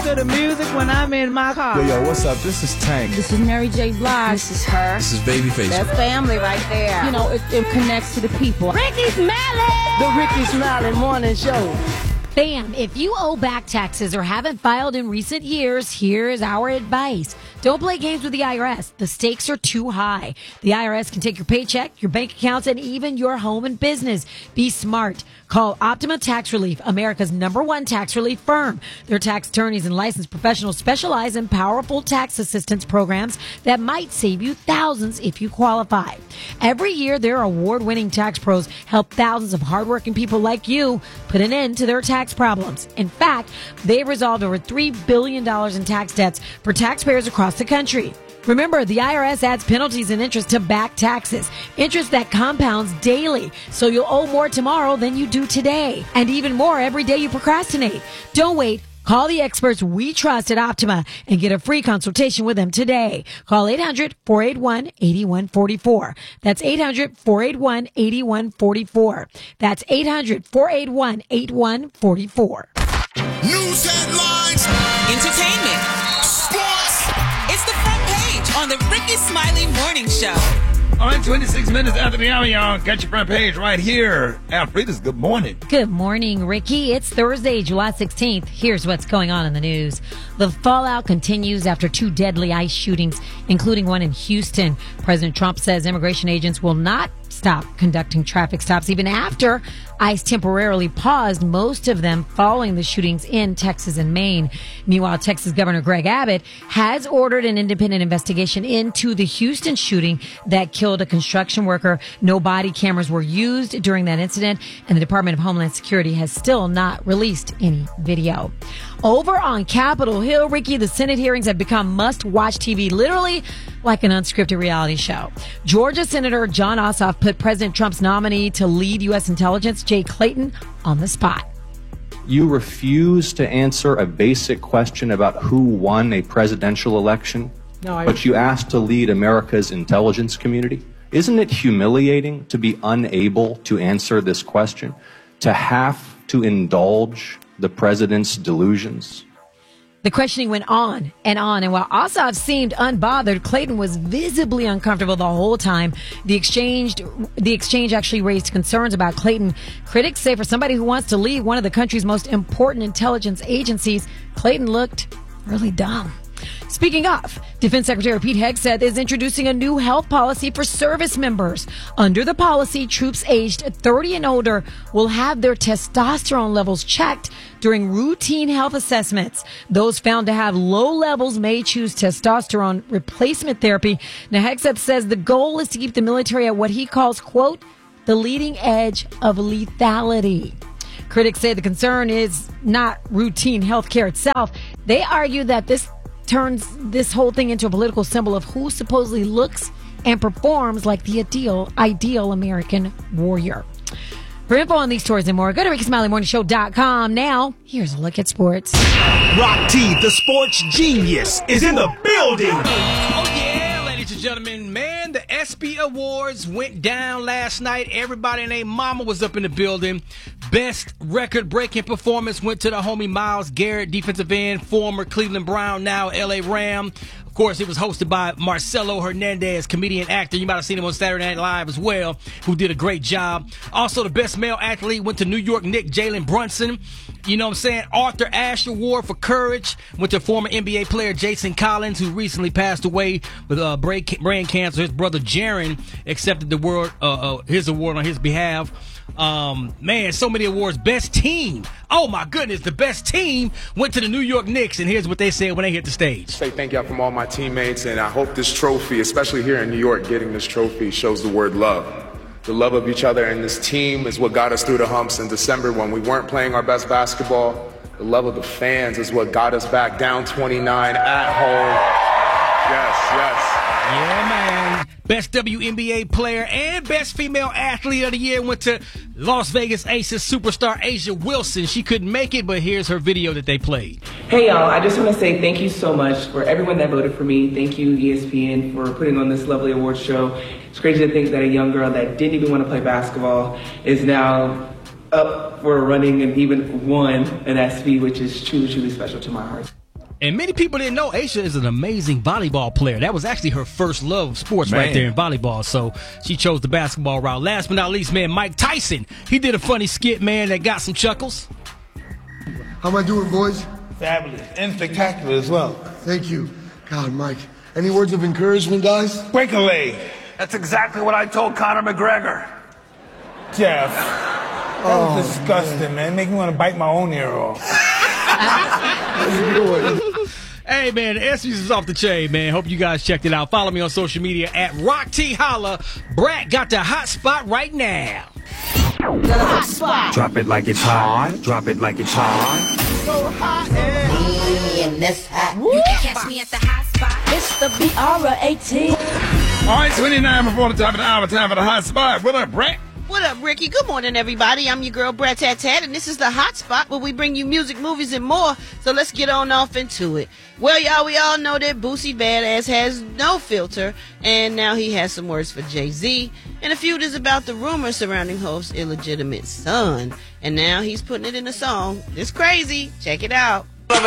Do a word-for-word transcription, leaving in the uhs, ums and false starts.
to the music when I'm in my car. Yo, yo, what's up? This is Tank. This is Mary J. Blige. This is her. This is Babyface. That's family right there. You know, it, it connects to the people. Ricky Smiley! The Ricky Smiley Morning Show. Bam! If you owe back taxes or haven't filed in recent years, here's our advice. Don't play games with the I R S. The stakes are too high. The I R S can take your paycheck, your bank accounts, and even your home and business. Be smart. Call Optima Tax Relief, America's number one tax relief firm. Their tax attorneys and licensed professionals specialize in powerful tax assistance programs that might save you thousands if you qualify. Every year, their award-winning tax pros help thousands of hardworking people like you put an end to their tax problems. In fact, they've resolved over three billion dollars in tax debts for taxpayers across the country. Remember, the I R S adds penalties and interest to back taxes, interest that compounds daily, so you'll owe more tomorrow than you do today, and even more every day you procrastinate. Don't wait. Call the experts we trust at Optima and get a free consultation with them today. Call eight hundred, four eight one, eight one four four. That's eight hundred, four eight one, eight one four four. That's eight hundred, four eight one, eight one four four. News headlines. Entertainment. Sports. It's the front page on the Ricky Smiley Morning Show. All right, twenty-six minutes after the hour, y'all. Got your front page right here. Alfreda's good morning. Good morning, Ricky. It's Thursday, July sixteenth. Here's what's going on in the news. The fallout continues after two deadly ICE shootings, including one in Houston. President Trump says immigration agents will not stop conducting traffic stops even after ICE temporarily paused most of them following the shootings in Texas and Maine. Meanwhile, Texas Governor Greg Abbott has ordered an independent investigation into the Houston shooting that killed a construction worker. No body cameras were used during that incident, and the Department of Homeland Security has still not released any video. Over on Capitol Hill, Ricky, the Senate hearings have become must-watch T V, literally like an unscripted reality show. Georgia Senator Jon Ossoff put President Trump's nominee to lead U S intelligence, Jay Clayton, on the spot. You refuse to answer a basic question about who won a presidential election, No, I- but you asked to lead America's intelligence community? Isn't it humiliating to be unable to answer this question, to have to indulge the president's delusions? The questioning went on and on, and while Ossoff seemed unbothered, Clayton was visibly uncomfortable the whole time. The exchange, the exchange actually raised concerns about Clayton. Critics say for somebody who wants to lead one of the country's most important intelligence agencies, Clayton looked really dumb. Speaking of, Defense Secretary Pete Hegseth is introducing a new health policy for service members. Under the policy, troops aged thirty and older will have their testosterone levels checked during routine health assessments. Those found to have low levels may choose testosterone replacement therapy. Now, Hegseth says the goal is to keep the military at what he calls, quote, the leading edge of lethality. Critics say the concern is not routine health care itself. They argue that this turns this whole thing into a political symbol of who supposedly looks and performs like the ideal, ideal American warrior. For info on these stories and more, go to ricky smiley morning show dot com. Now, here's a look at sports. Rock T, the sports genius, is in the building. Oh, yeah, ladies and gentlemen. Man, the ESPY Awards went down last night. Everybody and their mama was up in the building. Best record-breaking performance went to the homie Myles Garrett, defensive end, former Cleveland Brown, now L A Ram. Of course, it was hosted by Marcelo Hernandez, comedian, actor. You might have seen him on Saturday Night Live as well, who did a great job. Also, the best male athlete went to New York Knicks, Jalen Brunson. You know what I'm saying? Arthur Ashe Award for Courage went to former N B A player Jason Collins, who recently passed away with uh, brain cancer. His brother Jaron accepted the award, uh, uh, his award on his behalf. Um, man, so many awards. Best team. Oh, my goodness. The best team went to the New York Knicks, and here's what they said when they hit the stage. Say thank y'all from all my teammates, and I hope this trophy, especially here in New York, getting this trophy shows the word love. The love of each other and this team is what got us through the humps in December when we weren't playing our best basketball. The love of the fans is what got us back down twenty-nine at home. Yes, yes. Yeah, man. Best W N B A player and best female athlete of the year went to Las Vegas Aces superstar Asia Wilson. She couldn't make it, but here's her video that they played. Hey, y'all. I just want to say thank you so much for everyone that voted for me. Thank you, E S P N, for putting on this lovely awards show. It's crazy to think that a young girl that didn't even want to play basketball is now up for running and even won an ESPY, which is truly, truly special to my heart. And many people didn't know Aisha is an amazing volleyball player. That was actually her first love of sports Man. right there in volleyball. So she chose the basketball route. Last but not least, man, Mike Tyson. He did a funny skit, man, that got some chuckles. How am I doing, boys? Fabulous and spectacular as well. Thank you. God, Mike. Any words of encouragement, guys? Break a leg. That's exactly what I told Conor McGregor. Jeff. That Oh, was disgusting, man. man. Make me want to bite my own ear off. Hey, man, the S B's is off the chain, man. Hope you guys checked it out. Follow me on social media at Rock T Holla. Brat got the hot spot right now. The hot spot. Drop it like it's hot. Drop it like it's hot. So hot. Me and this hot. You can catch me at the hot spot. It's the B R eighteen. All right, twenty-nine before the top of the hour. Time for the hot spot. What up, Brett? What up, Ricky? Good morning, everybody. I'm your girl, Brett Tat Tat, and this is the Hot Spot where we bring you music, movies, and more. So let's get on off into it. Well, y'all, we all know that Boosie Badass has no filter, and now he has some words for Jay-Z. And a feud is about the rumors surrounding Hof's illegitimate son, and now he's putting it in a song. It's crazy. Check it out.